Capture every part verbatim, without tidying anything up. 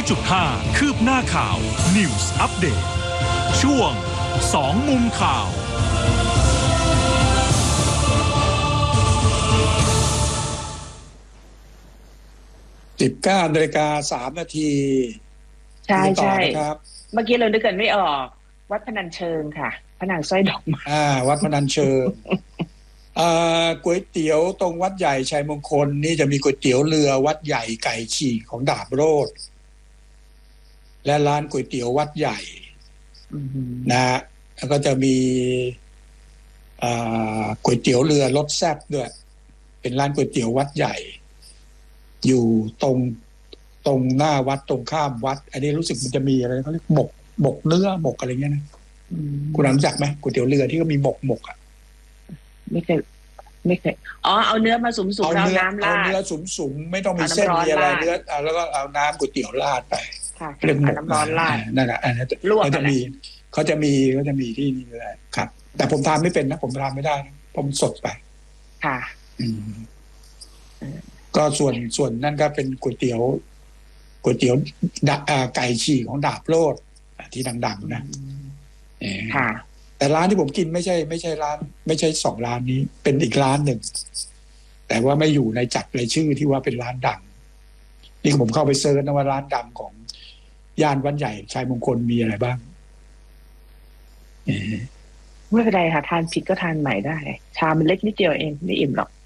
จุดห้า คืบหน้าข่าว News Update ช่วงสองมุมข่าวสิบเก้านาฬิกาสามนาทีใช่ใช่ครับเมื่อกี้เรานึกกันไม่ออกวัดพนัญเชิงค่ะพระนางสร้อยดอกไม้อ่าวัดพนัญเชิงอ่าก๋วยเตี๋ยวตรงวัดใหญ่ชัยมงคลนี่จะมีก๋วยเตี๋ยวเรือวัดใหญ่ไก่ฉีกของดาบโรจน์และร้านก๋วยเตี๋ยววัดใหญ่นะแล้วก็จะมีอ่าก๋วยเตี๋ยวเรือรสแซ่บด้วยเป็นร้านก๋วยเตี๋ยววัดใหญ่อยู่ตรงตรงหน้าวัดตรงข้ามวัดอันนี้รู้สึกมันจะมีอะไรเขาเรียกหมกหมกเนื้อหมกอะไรเงี้ยนะคุณรู้จักไหมก๋วยเตี๋ยวเรือที่ก็มีหมกหมกอ่ะไม่เคยไม่เคยอ๋อเอาเนื้อมาสุมๆแล้วน้ำราดเอาเนื้อสุมๆไม่ต้องมีเส้นมีอะไรเนื้อแล้วก็เอาน้ำก๋วยเตี๋ยวราดไปเรื่องหมกน้ำร้อนราดนั่นแหละอันนั้นเขาจะมีเขาจะมีเขาจะมีที่นี่เลยครับแต่ผมทานไม่เป็นนะผมทานไม่ได้นะผมสดไปค่ะก็ส่วนส่วนนั่นก็เป็นก๋วยเตี๋ยวก๋วยเตี๋ยวไก่ฉีกของดาบโรจน์ที่ดังๆนะค่ะแต่ร้านที่ผมกินไม่ใช่ไม่ใช่ร้านไม่ใช่สองร้านนี้เป็นอีกร้านหนึ่งแต่ว่าไม่อยู่ในจัดรายชื่อที่ว่าเป็นร้านดังนี่ผมเข้าไปเซิร์ชนะว่าร้านดังของย่านวัดใหญ่ชัยมงคลมีอะไรบ้างไม่เป็นไรค่ะทานผิดก็ทานใหม่ได้ชามมันเล็กนิดเดียวเองไม่อิ่มหรอก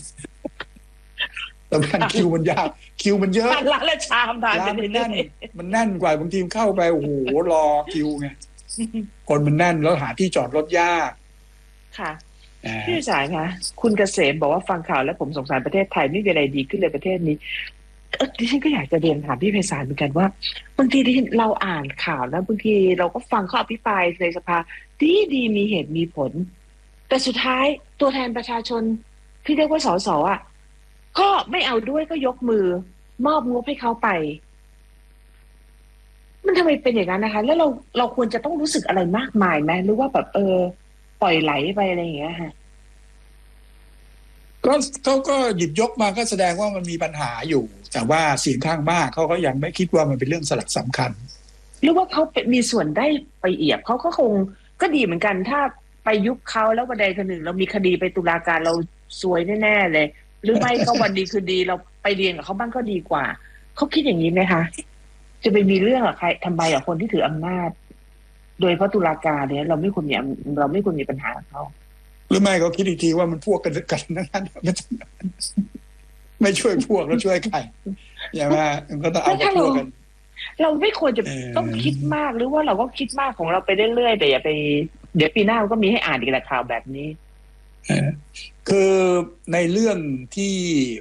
แต่มันคิวมันยากคิวมันเยอะร้านละชามทานร้านมันแน่นมันแน่นกว่าบางทีเข้าไปโอ้โหรอคิวไงคนมันแน่นแล้วหาที่จอดรถยากค่ะพี่สายคะคุณเกษมบอกว่าฟังข่าวแล้วผมสงสารประเทศไทยไม่มีอะไรดีขึ้นเลยประเทศนี้เออดิฉันก็อยากจะเรียนถามพี่ไพศาลเหมือนกันว่าบางทีเราอ่านข่าวแล้วบางทีเราก็ฟังเขาอภิปรายในสภาดีดีมีเหตุมีผลแต่สุดท้ายตัวแทนประชาชนที่เรียกว่าสสอ่ะก็ไม่เอาด้วยก็ยกมือมอบงบให้เขาไปมันทำไมเป็นอย่างนั้นนะคะแล้วเราเราควรจะต้องรู้สึกอะไรมากมายไหมหรือว่าแบบเออปล่อยไหลไปอะไรอย่างเงี้ยค่ะก็เขาก็หยิบยกมาก็แสดงว่ามันมีปัญหาอยู่แต่ว่าเสียงข้างมากเขาก็ยังไม่คิดว่ามันเป็นเรื่องสลักสำคัญหรือว่าเขามีส่วนได้ไปเอียบเขาก็คงก็ดีเหมือนกันถ้าไปยุบเขาแล้ววันใดคนหนึ่งเรามีคดีไปตุลาการเราซวยแน่ๆเลยหรือไม่ก็วันดีคือดีเราไปเรียนกับเขาบ้างก็ดีกว่าเขาคิดอย่างนี้ไหมคะจะไปมีเรื่องกับใครทำไมกับคนที่ถืออำนาจโดยเพราะตุลาการเนี่ยเราไม่ควรมีเราไม่ควรมีปัญหากับเขาหรือไม่เขาคิดอีกทีว่ามันพวกกันกันนั้นไม่ช่วยพวกแล้วช่วยใครอย่างว่ามันก็ต้องเอาพวกกันเราไม่ควรจะต้องคิดมากหรือว่าเราก็คิดมากของเราไปเรื่อยๆแต่อย่าไปเดี๋ยวปีหน้าก็มีให้อ่านอีกแหละข่าวแบบนี้คือในเรื่องที่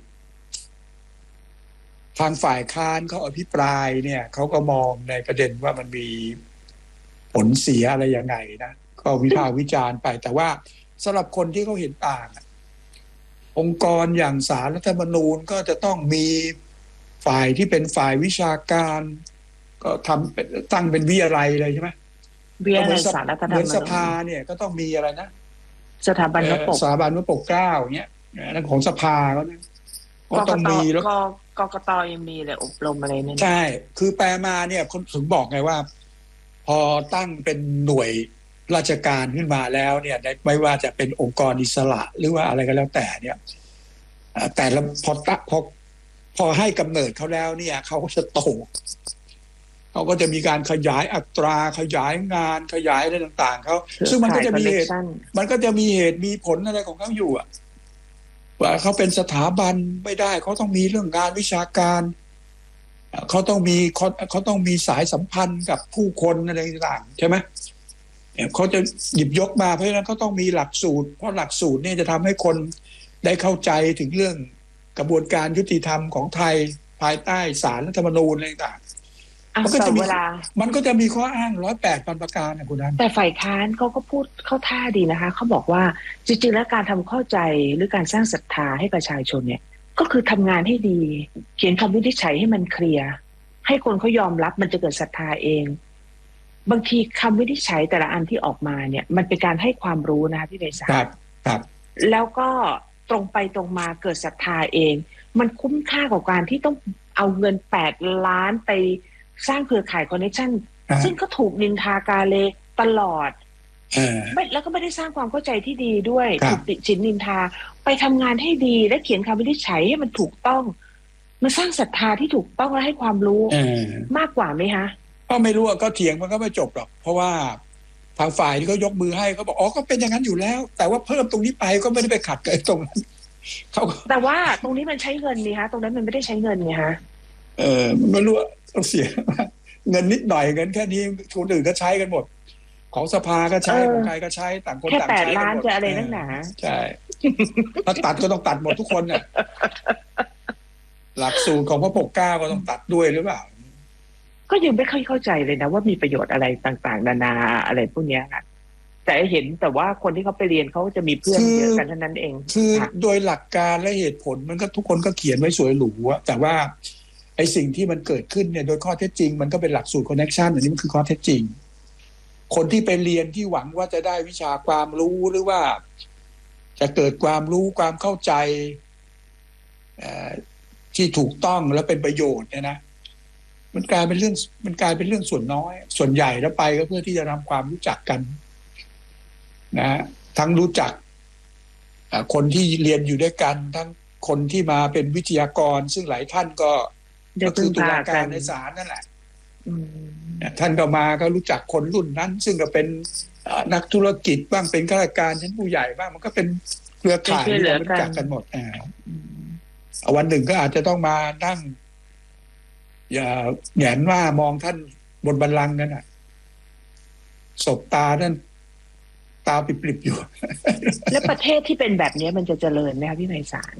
ทางฝ่ายค้านเขาอภิปรายเนี่ยเขาก็มองในประเด็นว่ามันมีผลเสียอะไรยังไงนะก็วิพากษ์วิจารณ์ไปแต่ว่าสำหรับคนที่เขาเห็นต่างองค์กรอย่างศาลรัฐธรรมนูญก็จะต้องมีฝ่ายที่เป็นฝ่ายวิชาการก็ทำเป็นตั้งเป็นวิทยาลัยเลยใช่ไหมวิทยาลัยศาลรัฐธรรมนูญเหมือนสภาเนี่ยก็ต้องมีอะไรนะสถาบันวัดปกสถาบันวัดปกเกล้าอย่างเงี้ยนั่นของสภาเขานะก็ต้องมีแล้วกกตยังมีเลยอบรมอะไรนั่นใช่คือแปลมาเนี่ยคนถึงบอกไงว่าพอตั้งเป็นหน่วยราชการขึ้นมาแล้วเนี่ยไม่ว่าจะเป็นองค์กรอิสระหรือว่าอะไรก็แล้วแต่เนี่ยแต่ละพอตัพอพอให้กำเนิดเขาแล้วเนี่ยเขาก็จะโตเขาก็จะมีการขยายอัตราขยายงานขยายอะไรต่างๆเขาซึ่งมันก็จะมีเหตุมันก็จะมีเหตุมีผลอะไรของเขาอยู่อ่ะว่าเขาเป็นสถาบันไม่ได้เขาต้องมีเรื่องงานวิชาการเขาต้องมีเขาต้องมีสายสัมพันธ์กับผู้คนอะไรต่างๆใช่ไหมเขาจะหยิบยกมาเพราะฉะนั้นเขาต้องมีหลักสูตรเพราะหลักสูตรนี่จะทำให้คนได้เข้าใจถึงเรื่องกระบวนการยุติธรรมของไทยภายใต้ศาลรัฐธรรมนูญอะไรต่างมันก็จะมีมันก็จะมีข้ออ้างร้อยแปดพันประการนะคุณนันแต่ฝ่ายค้านเขาก็พูดเข้าท่าดีนะคะเขาบอกว่าจริงๆแล้วการทำเข้าใจหรือการสร้างศรัทธาให้ประชาชนเนี่ยก็คือทำงานให้ดีเขียนคำวินิจฉัยให้มันเคลียร์ให้คนเขายอมรับมันจะเกิดศรัทธาเองบางทีคำวินิจฉัยแต่ละอันที่ออกมาเนี่ยมันเป็นการให้ความรู้นะคะพี่เดชาครับครับแล้วก็ตรงไปตรงมาเกิดศรัทธาเองมันคุ้มค่ากับการที่ต้องเอาเงินแปดล้านไปสร้างเครือข่ายคอนเนคชั่นซึ่งก็ถูกนินทากาเลตลอดไม่แล้วก็ไม่ได้สร้างความเข้าใจที่ดีด้วยถูกติฉินนินทาไปทำงานให้ดีและเขียนคำวินิจฉัยให้มันถูกต้องมาสร้างศรัทธาที่ถูกต้องและให้ความรู้มากกว่าไหมคะก็ไม่รู้ก็เถียงมันก็ไม่จบหรอกเพราะว่าทางฝ่ายที่เขายกมือให้เขาบอกอ๋อก็เป็นอย่างนั้นอยู่แล้วแต่ว่าเพิ่มตรงนี้ไปก็ไม่ได้ไปขัดกับตรงนั้นเขาแต่ว่าตรงนี้มันใช้เงินนี่ฮะตรงนั้นมันไม่ได้ใช้เงินไงฮะเออมันไม่รู้ต้องเสียเงินนิดหน่อยเงินแค่นี้คนอื่นก็ใช้กันหมดของสภาก็ใช้ของใครก็ใช้ต่างคนต่างใช้แค่แปดล้านจะอะไรนักหนาใช่ถ้าตัดก็ต้องตัดหมดทุกคนเนี่ยหลักสูตรของพระปกเกล้าก็ต้องตัดด้วยหรือเปล่าก็ยังไม่ค่อยเข้าใจเลยนะว่ามีประโยชน์อะไรต่างๆนานาอะไรพวกนี้ค่ะแต่เห็นแต่ว่าคนที่เขาไปเรียนเขาจะมีเพื่อนเยอะกันเท่านั้นเองคือโดยหลักการและเหตุผลมันก็ทุกคนก็เขียนไว้สวยหรูอะแต่ว่าไอ้สิ่งที่มันเกิดขึ้นเนี่ยโดยข้อเท็จจริงมันก็เป็นหลักสูตรคอนเนคชั่นอันนี้มันคือข้อเท็จจริงคนที่ไปเรียนที่หวังว่าจะได้วิชาความรู้หรือว่าจะเกิดความรู้ความเข้าใจที่ถูกต้องและเป็นประโยชน์เนี่ยนะมันกลายเป็นเรื่องมันกลายเป็นเรื่องส่วนน้อยส่วนใหญ่แล้วไปก็เพื่อที่จะทำความรู้จักกันนะทั้งรู้จักคนที่เรียนอยู่ด้วยกันทั้งคนที่มาเป็นวิทยากรซึ่งหลายท่านก็ก็คือตุลาการในศาลนั่นแหละท่านก็มาก็รู้จักคนรุ่นนั้นซึ่งก็เป็นนักธุรกิจบ้างเป็นข้าราชการชั้นผู้ใหญ่บ้างมันก็เป็นเครือข่ายที่เรารู้จักกันหมดอ่าวันหนึ่งก็อาจจะต้องมานั่งอย่าแหงนว่ามองท่านบนบัลลังก์นั่นน่ะศบตาท่านตาปิบๆอยู่แล้วประเทศที่เป็นแบบนี้มันจะเจริญไหมคะพี่ไพศาล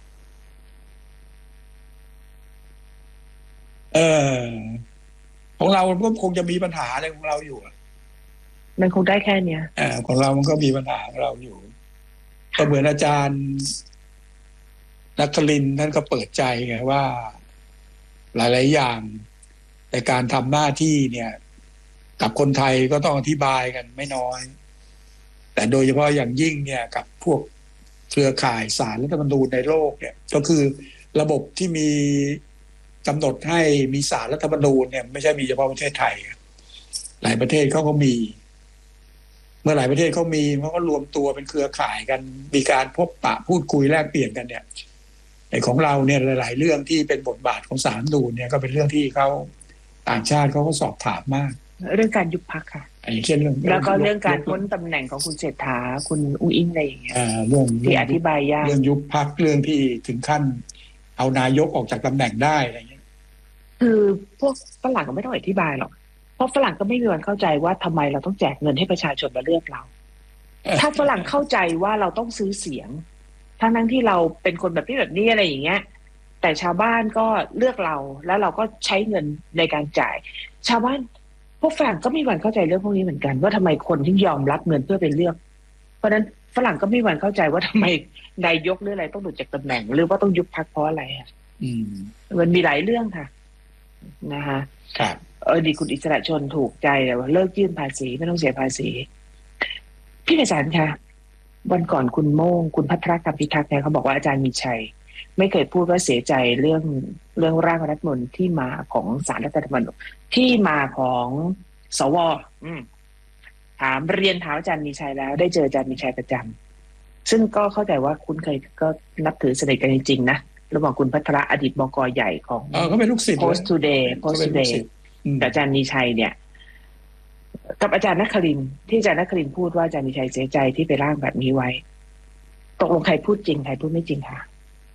เออของเราก็คงจะมีปัญหาอะไรของเราอยู่มันคงได้แค่เนี้ยเออของเรามันก็มีปัญหาของเราอยู่ก็เหมือนอาจารย์นักคลินท่านก็เปิดใจไงว่าหลายๆอย่างในการทำหน้าที่เนี่ยกับคนไทยก็ต้องอธิบายกันไม่น้อยแต่โดยเฉพาะอย่างยิ่งเนี่ยกับพวกเครือข่ายศาลรัฐธรรมนูญในโลกเนี่ยก็คือระบบที่มีกำหนดให้มีศาลรัฐธรรมนูญเนี่ยไม่ใช่มีเฉพาะประเทศไทยหลายประเทศเขาก็มีเมื่อหลายประเทศเขามีเขาก็รวมตัวเป็นเครือข่ายกันมีการพบปะพูดคุยแลกเปลี่ยนกันเนี่ยไอ้ของเราเนี่ยหลายๆเรื่องที่เป็นบทบาทของศาลรัฐธรรมนูญเนี่ยก็เป็นเรื่องที่เขาต่างชาติเขาก็สอบถามมากเรื่องการยุบพรรคค่ะอย่างเช่นเรื่องแล้วก็เรื่องการพ้นตำแหน่งของคุณเศรษฐาคุณอุ้งอิงอะไรอย่างเงี้ยเรื่องที่อธิบายยากเรื่องยุบพรรคเรื่องที่ถึงขั้นเอานายกออกจากตำแหน่งได้อะไรอย่างเงี้ยคือพวกฝรั่งก็ไม่ต้องอธิบายหรอกเพราะฝรั่งก็ไม่มีวันเข้าใจว่าทำไมเราต้องแจกเงินให้ประชาชนมาเลือกเราถ้าฝรั่งเข้าใจว่าเราต้องซื้อเสียงทั้งนั้นที่เราเป็นคนแบบนี้แบบนี้อะไรอย่างเงี้ยแต่ชาวบ้านก็เลือกเราแล้วเราก็ใช้เงินในการจ่ายชาวบ้านพวกฝรั่งก็ไม่มีวันเข้าใจเรื่องพวกนี้เหมือนกันว่าทำไมคนที่ยอมรับเงินเพื่อไปเลือกเพราะฉะนั้นฝรั่งก็ไม่มีวันเข้าใจว่าทำไมนายกหรืออะไรต้องหลุดจากตำแหน่งหรือว่าต้องยุบพรรคเพราะอะไรอ่ะมันมีหลายเรื่องค่ะนะคะครับเออดีคุณอิสระชนถูกใจแต่ว่าเลิกยื่นภาษีไม่ต้องเสียภาษีพี่ไพศาลค่ะวันก่อนคุณโม่งคุณพัทรคำพิทักษ์เนี่ยเขาบอกว่าอาจารย์มีชัยไม่เคยพูดว่าเสียใจเรื่องเรื่องร่างรัฐธรรมนูญที่มาของศาลรัฐธรรมนูญที่มาของสวถามเรียนถามอาจารย์มีชัยแล้วได้เจออาจารย์มีชัยประจำซึ่งก็เข้าใจว่าคุณเคยก็นับถือสนิทกันจริงๆนะระหว่างคุณพัทรอดีตบก.ใหญ่ของเออเขาเป็นลูกศิษย์ Post Today Post Today แต่อาจารย์มีชัยเนี่ยกับอาจารย์นครินทร์ที่อาจารย์นครินทร์พูดว่าอาจารย์มีชัยเสียใจที่ไปร่างแบบนี้ไว้ตกลงใครพูดจริงใครพูดไม่จริงคะ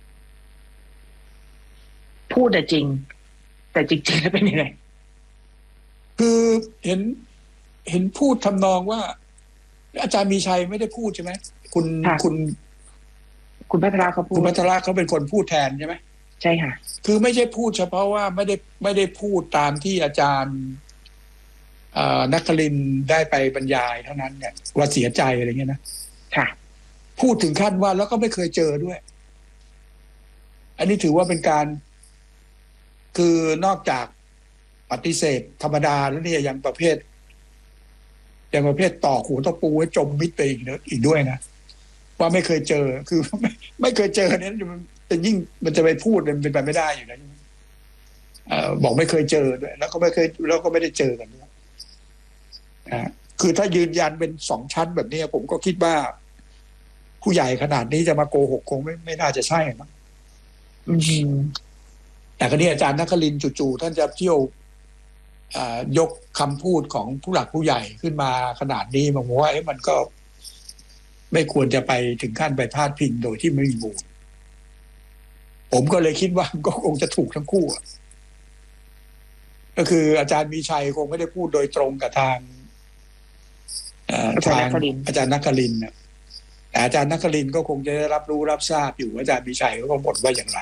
พูดแต่จริงแต่จริงๆแล้วเป็นยังไงคือเห็นเห็นพูดทำนองว่าอาจารย์มีชัยไม่ได้พูดใช่ไหมคุณคุณคุณพัทรเขาพูดคุณพัทรเขาเป็นคนพูดแทนใช่ไหมใช่ค่ะคือไม่ใช่พูดเฉพาะว่าไม่ได้ไม่ได้พูดตามที่อาจารย์นครินทร์ได้ไปบรรยายเท่านั้นเนี่ยว่าเสียใจอะไรเงี้ยนะค่ะพูดถึงขั้นว่าแล้วก็ไม่เคยเจอด้วยอันนี้ถือว่าเป็นการคือนอกจากปฏิเสธธรรมดาแล้วเนี่ยยังประเภทยังประเภทต่อหูต่อปูให้จมมิดไปอีกเนอะอีกด้วยนะว่าไม่เคยเจอคือไม่ไม่เคยเจอเนี่ยมันจะยิ่งมันจะไปพูดมันเป็นไปไม่ได้อยู่แล้วบอกไม่เคยเจอด้วยแล้วก็ไม่เคยแล้วก็ไม่ได้เจอกันด้วยคือถ้ายืนยันเป็นสองชั้นแบบนี้ผมก็คิดว่าผู้ใหญ่ขนาดนี้จะมาโกหกคงไม่ไม่น่าจะใช่มั้งแต่ก็นี่อาจารย์นครินทร์จู่ๆท่านจะเที่ยวยกคำพูดของผู้หลักผู้ใหญ่ขึ้นมาขนาดนี้ผมว่าเอ๊ะมันก็ไม่ควรจะไปถึงขั้นไปพาดพิงโดยที่ไม่มีมูลผมก็เลยคิดว่าก็คงจะถูกทั้งคู่ก็คืออาจารย์มีชัยคงไม่ได้พูดโดยตรงกับทางทางอาจารย์นครินทร์แต่อาจารย์นครินทร์ก็คงจะได้รับรู้รับทราบอยู่อาจารย์มีชัยก็บ่นว่าอย่างไร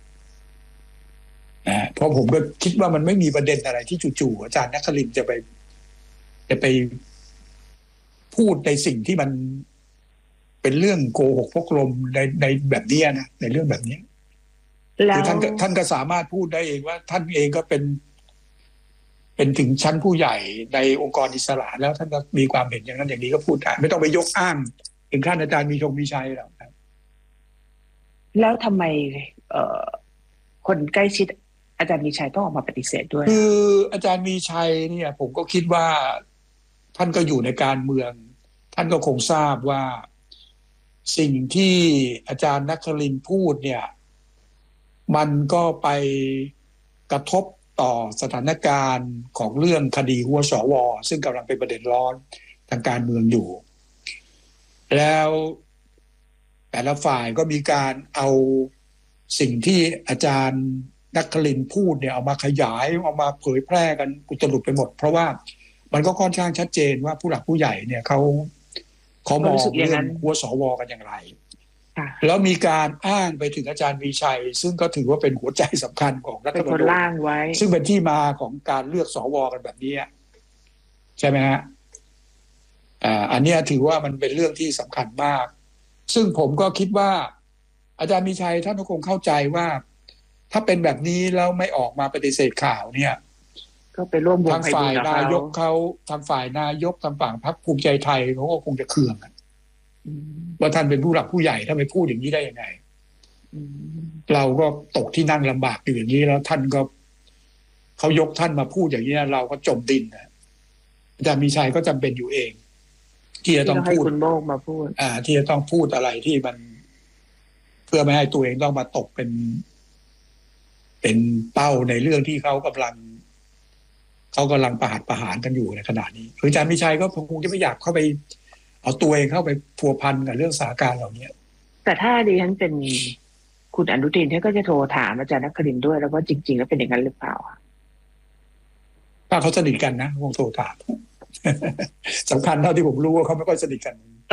เพราะผมก็คิดว่ามันไม่มีประเด็นอะไรที่จู่ๆอาจารย์นครินทร์จะไปจะไปพูดในสิ่งที่มันเป็นเรื่องโกหกพกลมในในแบบนี้นะในเรื่องแบบนี้คือท่านท่านก็สามารถพูดได้เองว่าท่านเองก็เป็นเป็นถึงชั้นผู้ใหญ่ในองค์กรอิสระแล้วท่านก็มีความเห็นอย่างนั้นอย่างนี้ก็พูดได้ไม่ต้องไปยกอ้างถึงขั้นอาจารย์มีชงมีชัยหรอกครับแล้วทำไมเอ่อคนใกล้ชิดอาจารย์มีชัยต้องออกมาปฏิเสธด้วยคืออาจารย์มีชัยเนี่ยผมก็คิดว่าท่านก็อยู่ในการเมืองท่านก็คงทราบว่าสิ่งที่อาจารย์นครินทร์พูดเนี่ยมันก็ไปกระทบต่อสถานการณ์ของเรื่องคดีหัวสวซึ่งกำลังเป็นประเด็นร้อนทางการเมืองอยู่แล้วแต่ละฝ่ายก็มีการเอาสิ่งที่อาจารย์นครินทร์พูดเนี่ยเอามาขยายเอามาเผยแพร่กันอุตลุดไปหมดเพราะว่ามันก็ค่อนข้างชัดเจนว่าผู้หลักผู้ใหญ่เนี่ยเขาเขามองเรื่องหัวสวกันอย่างไรแล้วมีการอ้างไปถึงอาจารย์มีชัยซึ่งก็ถือว่าเป็นหัวใจสำคัญของรัฐธรรมนูญซึ่งเป็นที่มาของการเลือกสวกันแบบนี้ใช่ไหมฮะอ่าอันนี้ถือว่ามันเป็นเรื่องที่สำคัญมากซึ่งผมก็คิดว่าอาจารย์มีชัยท่านก็คงเข้าใจว่าถ้าเป็นแบบนี้แล้วไม่ออกมาปฏิเสธข่าวเนี่ยก็ไปร่วมวงทางฝ่ายนายกเขาทางฝ่ายนายกทางฝั่งพรรคภูมิใจไทยเขาก็คงจะเคืองว่าท่านเป็นผู้หลักผู้ใหญ่ถ้าไปพูดอย่างนี้ได้ยังไงเราก็ตกที่นั่งลำบากอยู่อย่างนี้แล้วท่านก็เขายกท่านมาพูดอย่างนี้เราก็จมดินนะอาจารย์มีชัยก็จำเป็นอยู่เองที่จะต้องพูดคุณโมกมาพูดอ่าที่จะต้องพูดอะไรที่มันเพื่อไม่ให้ตัวเองต้องมาตกเป็นเป็นเป้าในเรื่องที่เขากำลังเขากำลังประหัตประหารกันอยู่ในขณะนี้คืออาจารย์มีชัยก็คงจะไม่อยากเข้าไปเอาตัวเองเข้าไปพัวพันกับเรื่องสถานการณ์เหล่านี้แต่ถ้าดิฉันเป็นคุณอนุทินท่านก็จะโทรถามอาจารย์นครินทร์ด้วยแล้วว่าจริงๆแล้วเป็นอย่างนั้นหรือเปล่าถ้าเขาสนิทกันนะคงโทรถามสำคัญเท่าที่ผมรู้ว่าเขาไม่ค่อยสนิทกัน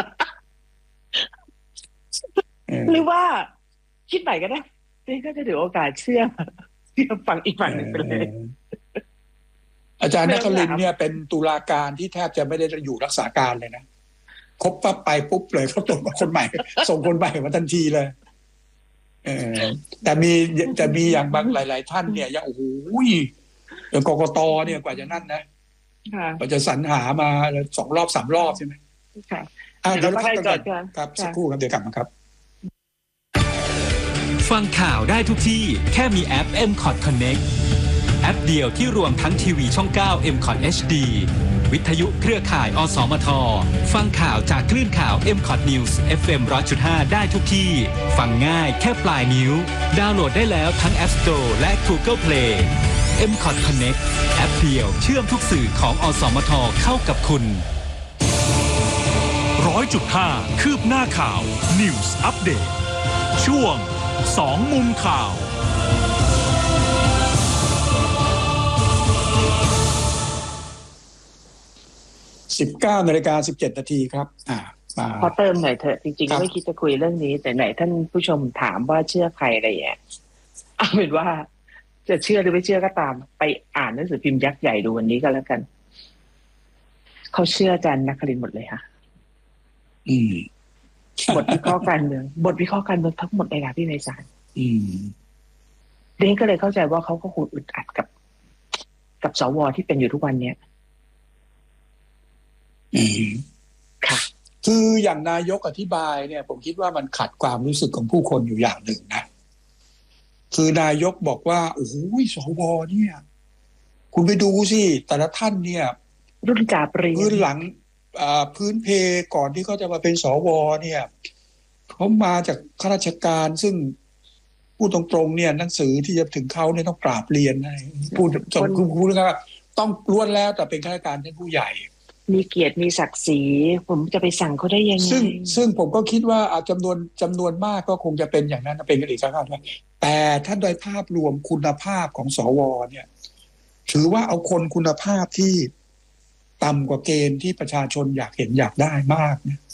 หรือว่าคิดใหม่ก็ได้นี่ก็จะถือโอกาสเชื่อเชื่อฟังอีกฝั่งหนึ่งไปเลยอาจารย์นครินทร์เนี่ยเป็นตุลาการที่แทบจะไม่ได้อยู่รักษาการเลยนะครบปั๊บไปปุ๊บเลยเขาตกมาคนใหม่ส่งคนใหม่มาทันทีเลยเออแต่มีแต่มีอย่างบางหลายๆท่านเนี่ยยังโอ้โหอย่างกกตเนี่ยกว่าจะนั่นนะกว่าจะสรรหามาสองรอบสามรอบใช่ไหมค่ะเดี๋ยวพักกันครับสักครู่ครับเดี๋ยวกลับมาครับฟังข่าวได้ทุกที่แค่มีแอป เอ็ม คอท Connect แอปเดียวที่รวมทั้งทีวีช่องเก้า เอ็ม คอท เอช ดี วิทยุเครือข่ายอสมทฟังข่าวจากคลื่นข่าว เอ็ม คอท News เอฟ เอ็ม หนึ่งร้อยจุดห้า ได้ทุกที่ฟังง่ายแค่ปลายนิ้วดาวน์โหลดได้แล้วทั้ง App Store และ Google Play เอ็ม คอท Connect แอปเดียวเชื่อมทุกสื่อของอสมทเข้ากับคุณ ร้อยจุดห้า คืบหน้าข่าว News Update ช่วงสองมุมข่าวสิบเก้านาฬิกาสิบเจ็ดนาทีครับอ่ามาขอเติมหน่อยเถอะจริงๆไม่คิดจะคุยเรื่องนี้แต่ไหนท่านผู้ชมถามว่าเชื่อใครอะไรอย่างเงี้ยเอาเป็นว่าจะเชื่อหรือไม่เชื่อก็ตามไปอ่านหนังสือพิมพ์ยักษ์ใหญ่ดูวันนี้ก็แล้วกันเขาเชื่ออาจารย์นครินทร์หมดเลยค่ะอืมบทวิเคราะห์การเมืองบทวิเคราะห์การเมืองทั้งหมดเลยค่ะพี่ไพศาลอืมเดนก็เลยเข้าใจว่าเขาก็คงอึดอัดกับกับสวที่เป็นอยู่ทุกวันเนี้ยอืมค่ะคืออย่างนายกอธิบายเนี่ยผมคิดว่ามันขัดความรู้สึกของผู้คนอยู่อย่างหนึ่งนะคือนายกบอกว่าโอ้โหสวเนี่ยคุณไปดูสิแต่ละท่านเนี่ยรุ่นกาบเรียนพื้นหลังพื้นเพก่อนที่เขาจะมาเป็นสวเนี่ยเขามาจากข้าราชการซึ่งพูดตรงๆเนี่ยหนังสือที่จะถึงเขาเนี่ยต้องกราบเรียนนะพูดจนคุณพูดว่าต้องล้วนแล้วแต่เป็นข้าราชการท่านผู้ใหญ่มีเกียรติมีศักดิ์ศรีผมจะไปสั่งเขาได้ยังไงซึ่งซึ่งผมก็คิดว่าจำนวนจำนวนมากก็คงจะเป็นอย่างนั้นเป็นกันอีกสักครั้งแต่ถ้าโดยภาพรวมคุณภาพของสวเนี่ยถือว่าเอาคนคุณภาพที่ต่ำกว่าเกณฑ์ที่ประชาชนอยากเห็นอยากได้มากนะ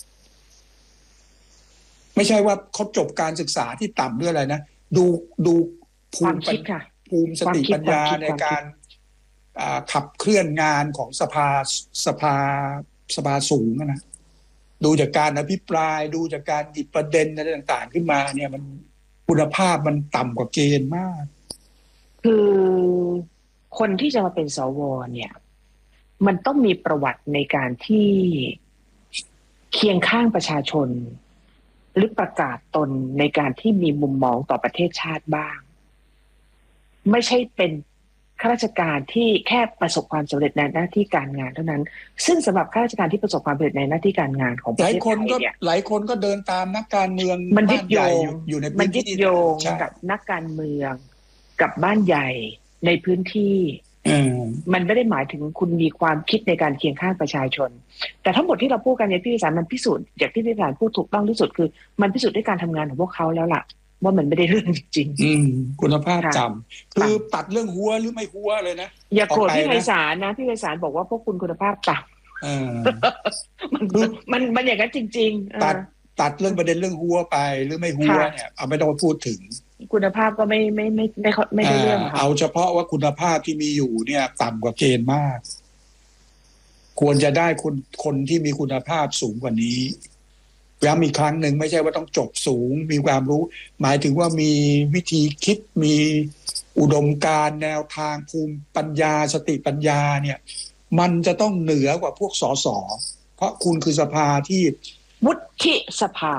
ไม่ใช่ว่าเขาจบการศึกษาที่ต่ำด้วยอะไรนะดูดูภูมิภูมิสติปัญญาในการขับเคลื่อนงานของสภาสภาสภาสูงนะดูจากการอภิปรายดูจากการหยิบประเด็นอะไรต่างๆขึ้นมาเนี่ยมันคุณภาพมันต่ำกว่าเกณฑ์มากคือคนที่จะมาเป็นสวเนี่ยมันต้องมีประวัติในการที่เคียงข้างประชาชนหรือประกาศตนในการที่มีมุมมองต่อประเทศชาติบ้างไม่ใช่เป็นข้าราชการที่แค่ประสบความสำเร็จในหน้าที่การงานเท่านั้นซึ่งสำหรับข้าราชการที่ประสบความสำเร็จในหน้าที่การงานของประเทศไทยเนี่ยหลายคนก็เดินตามนักการเมืองมันยึดโยงอยู่ในมันยึดโยงกับนักการเมืองกับบ้านใหญ่ในพื้นที่มันไม่ได้หมายถึงคุณมีความคิดในการเคียงข้างประชาชนแต่ทั้งหมดที่เราพูดกันเนี่ยพี่วิสารมันพิสูจน์อย่างที่พี่วิสารพูดถูกต้องที่สุดคือมันพิสูจน์ด้วยการทำงานของพวกเขาแล้วล่ะว่ามันไม่ได้เรื่องจริงๆคุณภาพต่ำคือตัดเรื่องหัวหรือไม่หัวเลยนะอย่าโกรธพี่ไพศาลนะพี่ไพศาลบอกว่าพวกคุณคุณภาพต่ำมันมันมันอย่างนั้นจริงๆตัดตัดเรื่องประเด็นเรื่องหัวไปหรือไม่หัวเนี่ยเอาไม่ต้องพูดถึงคุณภาพก็ไม่ไม่ไม่ไม่ไม่ได้เรื่องค่ะเอาเฉพาะว่าคุณภาพที่มีอยู่เนี่ยต่ำกว่าเกณฑ์มากควรจะได้คนคนที่มีคุณภาพสูงกว่านี้ย้ำอีกครั้งหนึ่งไม่ใช่ว่าต้องจบสูงมีความรู้หมายถึงว่ามีวิธีคิดมีอุดมการณ์แนวทางภูมิปัญญาสติปัญญาเนี่ยมันจะต้องเหนือกว่าพวกสสเพราะคุณคือสภาที่วุฒิสภา